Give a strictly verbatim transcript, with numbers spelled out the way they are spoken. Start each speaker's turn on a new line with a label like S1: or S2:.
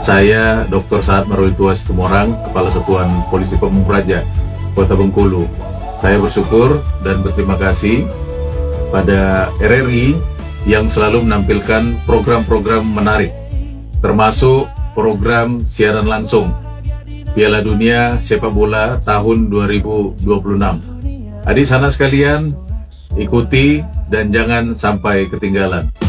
S1: Saya doktor Saad Marwituas Tumorang, Kepala Satuan Polisi Pamung Praja, Kota Bengkulu. Saya bersyukur dan berterima kasih pada R R I yang selalu menampilkan program-program menarik, termasuk program siaran langsung Piala Dunia Sepak Bola tahun dua ribu dua puluh enam. Adik sana sekalian, ikuti dan jangan sampai ketinggalan.